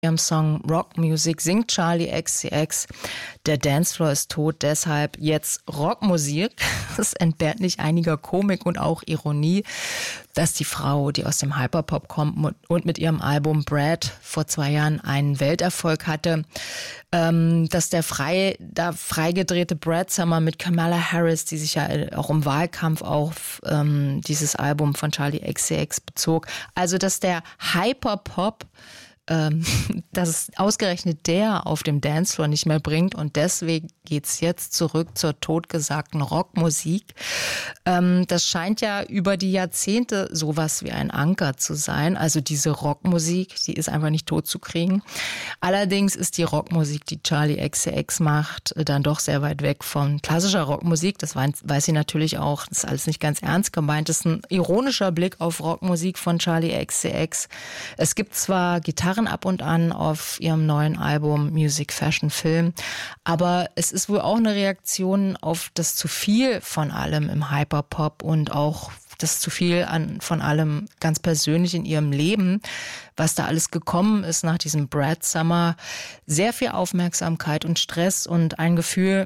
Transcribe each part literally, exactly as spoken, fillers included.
ihrem Song Rock Music singt Charli X C X, der Dancefloor ist tot, deshalb jetzt Rockmusik. Das entbehrt nicht einiger Komik und auch Ironie, dass die Frau, die aus dem Hyperpop kommt und mit ihrem Album Brad vor zwei Jahren einen Welterfolg hatte, ähm, dass der frei, da freigedrehte Brad Summer mit Kamala Harris, die sich ja auch im Wahlkampf auf ähm, dieses Album von Charli X C X bezog, also dass der Hyperpop dass es ausgerechnet der auf dem Dancefloor nicht mehr bringt und deswegen geht's jetzt zurück zur totgesagten Rockmusik. Das scheint ja über die Jahrzehnte sowas wie ein Anker zu sein. Also diese Rockmusik, die ist einfach nicht tot zu kriegen. Allerdings ist die Rockmusik, die Charli X C X macht, dann doch sehr weit weg von klassischer Rockmusik. Das weiß sie natürlich auch. Das ist alles nicht ganz ernst gemeint. Das ist ein ironischer Blick auf Rockmusik von Charli X C X. Es gibt zwar Gitarren ab und an auf ihrem neuen Album Music, Fashion, Film. Aber es ist wohl auch eine Reaktion auf das zu viel von allem im Hyperpop und auch das zu viel an von allem ganz persönlich in ihrem Leben, was da alles gekommen ist nach diesem Brad Summer. Sehr viel Aufmerksamkeit und Stress und ein Gefühl,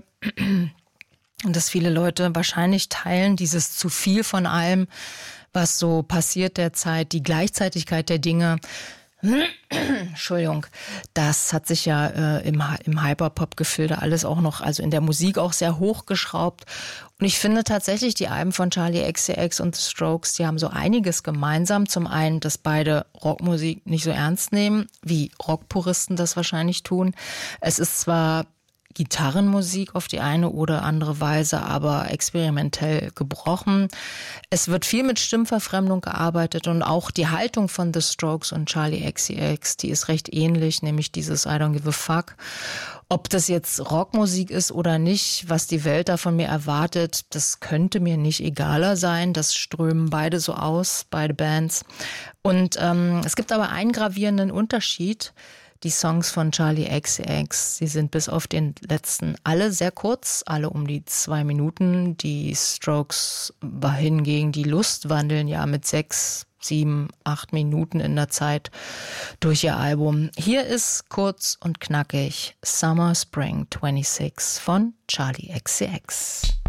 dass viele Leute wahrscheinlich teilen, dieses zu viel von allem, was so passiert derzeit, die Gleichzeitigkeit der Dinge. Entschuldigung, das hat sich ja äh, im, im Hyperpop-Gefilde alles auch noch, also in der Musik auch sehr hochgeschraubt. Und ich finde tatsächlich, die Alben von Charli X C X und The Strokes, die haben so einiges gemeinsam. Zum einen, dass beide Rockmusik nicht so ernst nehmen, wie Rockpuristen das wahrscheinlich tun. Es ist zwar Gitarrenmusik auf die eine oder andere Weise, aber experimentell gebrochen. Es wird viel mit Stimmverfremdung gearbeitet und auch die Haltung von The Strokes und Charli X C X, die ist recht ähnlich, nämlich dieses I don't give a fuck. Ob das jetzt Rockmusik ist oder nicht, was die Welt da von mir erwartet, das könnte mir nicht egaler sein. Das strömen beide so aus, beide Bands. Und ähm, es gibt aber einen gravierenden Unterschied. Die Songs von Charli X C X, sie sind bis auf den letzten alle sehr kurz, alle um die zwei Minuten. Die Strokes hingegen, die Lust wandeln ja mit sechs, sieben, acht Minuten in der Zeit durch ihr Album. Hier ist kurz und knackig Summer Spring sechsundzwanzig von Charli X C X.